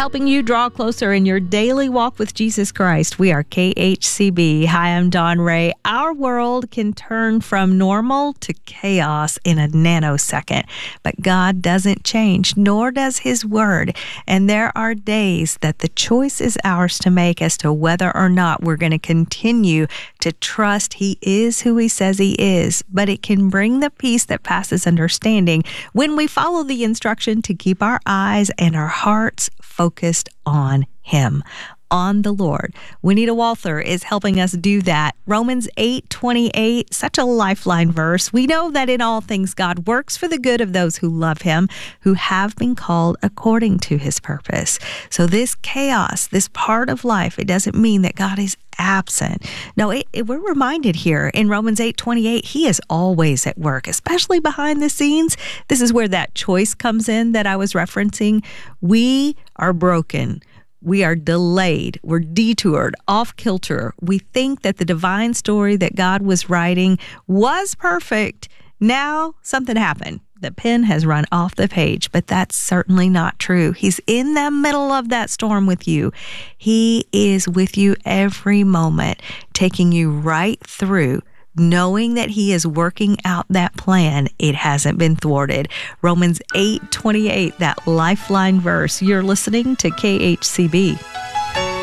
helping you draw closer in your daily walk with Jesus Christ. We are KHCB. Hi, I'm Dawn Ray. Our world can turn from normal to chaos in a nanosecond, but God doesn't change, nor does His Word. And there are days that the choice is ours to make as to whether or not we're going to continue to trust He is who He says He is. But it can bring the peace that passes understanding when we follow the instruction to keep our eyes and our hearts focused on Him, on the Lord. Juanita Walther is helping us do that. Romans 8:28, such a lifeline verse. We know that in all things God works for the good of those who love Him, who have been called according to His purpose. So this chaos, this part of life, it doesn't mean that God is absent. No, we're reminded here in Romans 8:28, He is always at work, especially behind the scenes. This is where that choice comes in that I was referencing. We are broken. We are delayed. We're detoured, off kilter. We think that the divine story that God was writing was perfect. Now something happened. The pen has run off the page, but that's certainly not true. He's in the middle of that storm with you. He is with you every moment, taking you right through, knowing that He is working out that plan. It hasn't been thwarted. Romans 8:28, that lifeline verse. You're listening to KHCB.